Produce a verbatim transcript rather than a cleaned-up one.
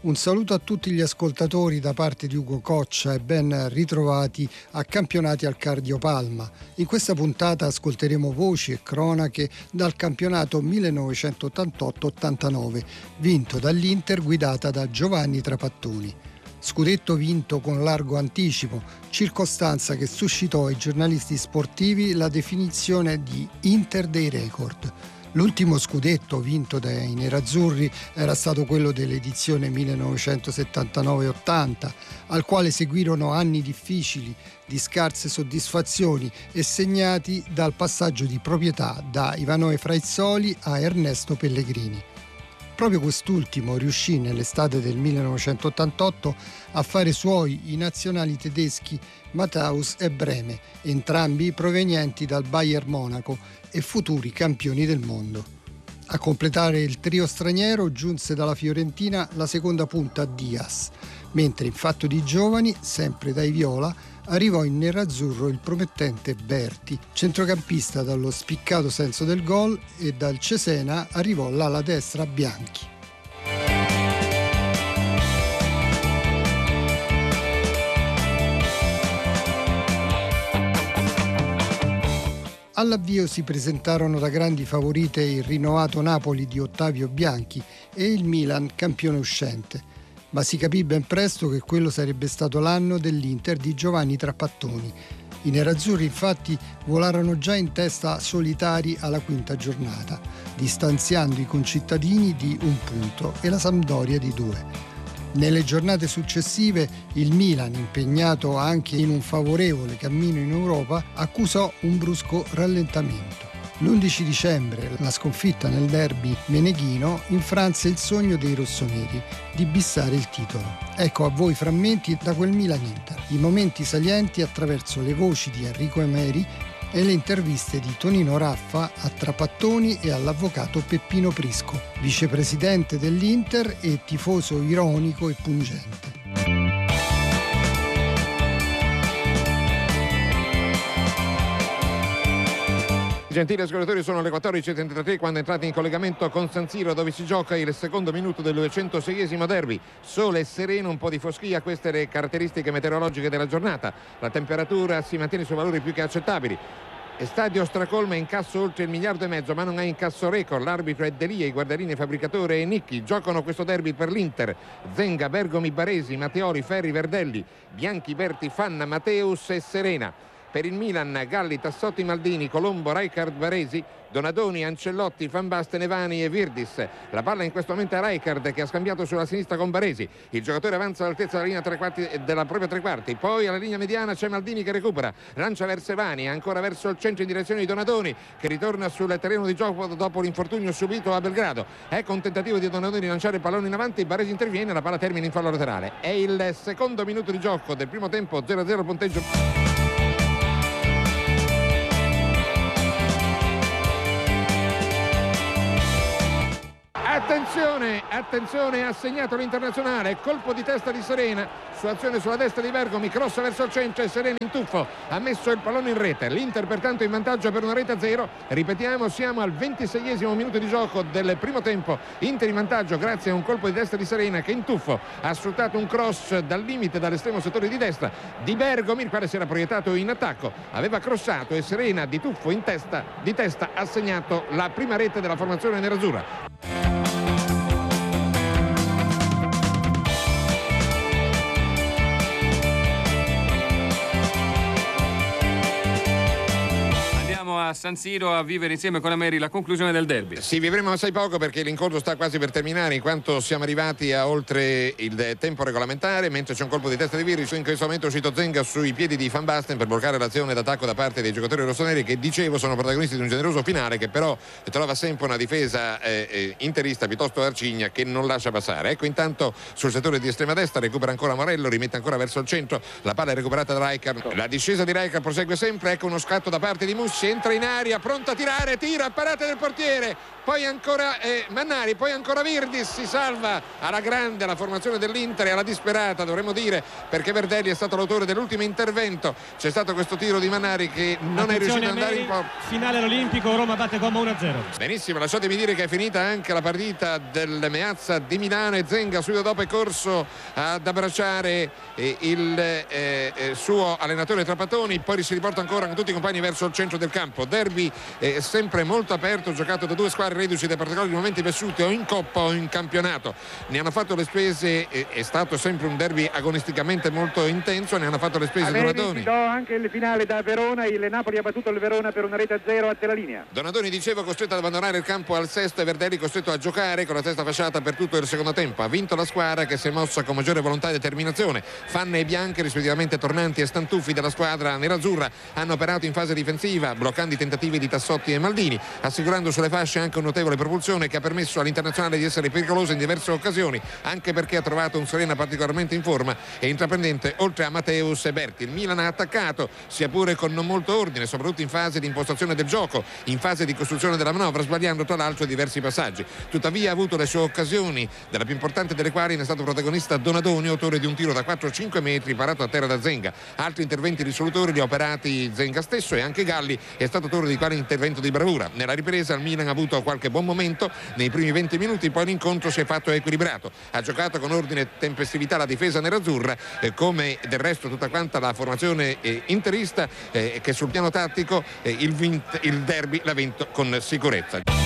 Un saluto a tutti gli ascoltatori da parte di Ugo Coccia e ben ritrovati a Campionati al Cardiopalma. In questa puntata ascolteremo voci e cronache dal campionato millenovecentottantotto ottantanove, vinto dall'Inter guidata da Giovanni Trapattoni. Scudetto vinto con largo anticipo, circostanza che suscitò ai giornalisti sportivi la definizione di Inter dei record. L'ultimo scudetto vinto dai nerazzurri era stato quello dell'edizione millenovecentosettantanove ottanta, al quale seguirono anni difficili, di scarse soddisfazioni e segnati dal passaggio di proprietà da Ivanoe Fraizzoli a Ernesto Pellegrini. Proprio quest'ultimo riuscì nell'estate del millenovecentottantotto a fare suoi i nazionali tedeschi Matthaus e Breme, entrambi provenienti dal Bayern Monaco e futuri campioni del mondo. A completare il trio straniero giunse dalla Fiorentina la seconda punta Diaz, mentre in fatto di giovani, sempre dai viola, arrivò in nerazzurro il promettente Berti, centrocampista dallo spiccato senso del gol, e dal Cesena arrivò l'ala destra Bianchi. All'avvio si presentarono da grandi favorite il rinnovato Napoli di Ottavio Bianchi e il Milan campione uscente, ma si capì ben presto che quello sarebbe stato l'anno dell'Inter di Giovanni Trapattoni. I nerazzurri infatti volarono già in testa solitari alla quinta giornata, distanziando i concittadini di un punto e la Sampdoria di due. Nelle giornate successive il Milan, impegnato anche in un favorevole cammino in Europa, accusò un brusco rallentamento. L'undici dicembre, la sconfitta nel derby meneghino infranse il sogno dei rossoneri di bissare il titolo. Ecco a voi frammenti da quel Milan-Inter, i momenti salienti attraverso le voci di Enrico Emeri e le interviste di Tonino Raffa a Trapattoni e all'avvocato Peppino Prisco, vicepresidente dell'Inter e tifoso ironico e pungente. Gentili ascoltatori, sono le quattordici e trentatré quando entrate in collegamento con San Siro, dove si gioca il secondo minuto del duecentoseiesimo derby. Sole sereno, un po' di foschia, queste le caratteristiche meteorologiche della giornata. La temperatura si mantiene su valori più che accettabili. Stadio stracolma, incasso oltre il miliardo e mezzo, ma non ha incasso record. L'arbitro è Delia, i guardarini fabbricatore e Nicchi. Giocano questo derby per l'Inter Zenga, Bergomi, Baresi, Matteoli, Ferri, Verdelli, Bianchi, Berti, Fanna, Mateus e Serena. Per il Milan Galli, Tassotti, Maldini, Colombo, Rijkaard, Baresi, Donadoni, Ancellotti, Van Basten, Evani e Virdis. La palla in questo momento è Rijkaard che ha scambiato sulla sinistra con Baresi. Il giocatore avanza all'altezza della linea tre quarti, della propria tre quarti. Poi alla linea mediana c'è Maldini che recupera. Lancia verso Evani, ancora verso il centro in direzione di Donadoni che ritorna sul terreno di gioco dopo l'infortunio subito a Belgrado. Ecco un tentativo di Donadoni di lanciare il pallone in avanti. Baresi interviene, la palla termina in fallo laterale. È il secondo minuto di gioco del primo tempo, zero a zero punteggio. Attenzione, attenzione, ha segnato l'Internazionale, colpo di testa di Serena su azione sulla destra di Bergomi, cross verso il centro e Serena in tuffo, ha messo il pallone in rete. L'Inter pertanto in vantaggio per una rete a zero. Ripetiamo, siamo al ventiseiesimo minuto di gioco del primo tempo. Inter in vantaggio grazie a un colpo di testa di Serena che in tuffo ha sfruttato un cross dal limite, dall'estremo settore di destra di Bergomi, il quale si era proiettato in attacco, aveva crossato e Serena di tuffo in testa, di testa ha segnato la prima rete della formazione nerazzurra. A San Siro a vivere insieme con Ameri la conclusione del derby. Sì, vivremo assai poco perché l'incontro sta quasi per terminare, in quanto siamo arrivati a oltre il tempo regolamentare, mentre c'è un colpo di testa di Virri. In questo momento è uscito Zenga sui piedi di Van Basten per bloccare l'azione d'attacco da parte dei giocatori rossoneri che, dicevo, sono protagonisti di un generoso finale che però trova sempre una difesa eh, interista piuttosto arcigna che non lascia passare. Ecco intanto sul settore di estrema destra recupera ancora Morello, rimette ancora verso il centro, la palla è recuperata da Rijkaard, la discesa di Rijkaard prosegue sempre. Ecco uno scatto da parte di Mussi, entra in in aria, pronto a tirare, tira, parata del portiere, poi ancora eh, Mannari, poi ancora Virdis, si salva alla grande la formazione dell'Inter e alla disperata, dovremmo dire, perché Verdelli è stato l'autore dell'ultimo intervento. C'è stato questo tiro di Mannari che non Attenzione, è riuscito ad andare Meri, in porta. Finale all'Olimpico, Roma batte Como uno a zero. Benissimo, lasciatemi dire che è finita anche la partita del Meazza di Milano e Zenga subito dopo è corso ad abbracciare eh, il eh, eh, suo allenatore Trapattoni, poi si riporta ancora con tutti i compagni verso il centro del campo. Derby eh, sempre molto aperto, giocato da due squadre reduci dai particolari momenti vissuti o in Coppa o in campionato. Ne hanno fatto le spese, eh, è stato sempre un derby agonisticamente molto intenso, ne hanno fatto le spese Donadoni. Do anche il finale da Verona, il Napoli ha battuto il Verona per una rete a zero a la linea. Donadoni, dicevo, costretto ad abbandonare il campo al sesto e Verdelli costretto a giocare con la testa fasciata per tutto il secondo tempo. Ha vinto la squadra che si è mossa con maggiore volontà e determinazione. Fanne e Bianche, rispettivamente tornanti e Stantuffi della squadra nerazzurra, hanno operato in fase difensiva bloccando i tentativi di Tassotti e Maldini, assicurando sulle fasce anche un notevole propulsione che ha permesso all'internazionale di essere pericoloso in diverse occasioni, anche perché ha trovato un Serena particolarmente in forma e intraprendente oltre a Matteus e Berti. Il Milan ha attaccato, sia pure con non molto ordine, soprattutto in fase di impostazione del gioco, in fase di costruzione della manovra, sbagliando tra l'altro diversi passaggi. Tuttavia ha avuto le sue occasioni, della più importante delle quali ne è stato protagonista Donadoni, autore di un tiro da quattro cinque metri parato a terra da Zenga. Altri interventi risolutori li ha operati Zenga stesso e anche Galli è stato autore di quale intervento di bravura. Nella ripresa il Milan ha avuto qualche buon momento nei primi venti minuti, poi l'incontro si è fatto equilibrato. Ha giocato con ordine e tempestività la difesa nerazzurra, eh, come del resto tutta quanta la formazione eh, interista, eh, che sul piano tattico eh, il, vint- il derby l'ha vinto con sicurezza.